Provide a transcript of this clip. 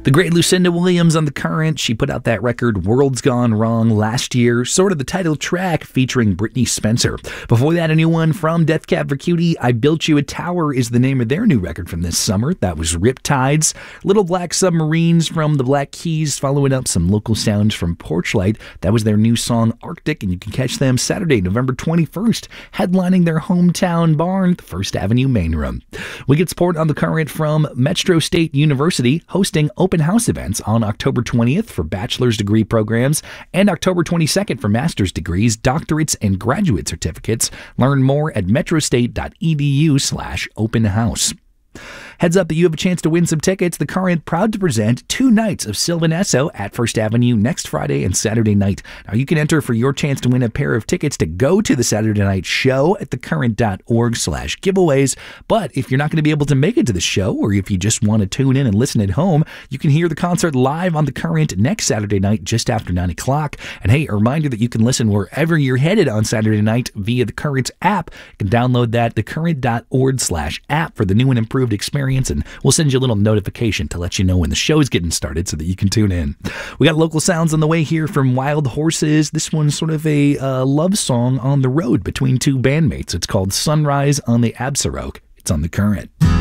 The great Lucinda Williams on The Current. She put out that record World's Gone Wrong last year, sort of the title track featuring Brittany Spencer. Before that, a new one from Death Cab for Cutie, I Built You a Tower is the name of their new record from this summer. That was Riptides. Little Black Submarines from the Black Keys, following up some local sounds from Porchlight. That was their new song Arctic, and you can catch them Saturday, November 21st, headlining their hometown barn, the First Avenue Main Room. We get support on The Current from Metro State University, hosting open house events on October 20th for bachelor's degree programs and October 22nd for master's degrees, doctorates, and graduate certificates. Learn more at metrostate.edu/open house. Heads up that you have a chance to win some tickets. The Current proud to present 2 nights of Sylvan Esso at First Avenue next Friday and Saturday night. Now you can enter for your chance to win a pair of tickets to go to the Saturday night show at thecurrent.org/giveaways. But if you're not going to be able to make it to the show, or if you just want to tune in and listen at home, you can hear the concert live on The Current next Saturday night just after 9 o'clock. And hey, a reminder that you can listen wherever you're headed on Saturday night via the Current's app. You can download that, thecurrent.org/app, for the new and improved experience, and we'll send you a little notification to let you know when the show's getting started so that you can tune in. We got local sounds on the way here from Wild Horses. This one's sort of a love song on the road between 2 bandmates. It's called Sunrise on the Absaroke. It's on The Current.